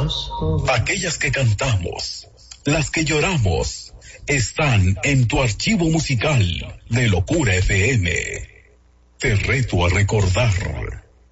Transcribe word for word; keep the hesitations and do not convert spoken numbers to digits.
Aquellas que cantamos, las que lloramos, están en tu archivo musical de Locura F M. Te reto a recordar.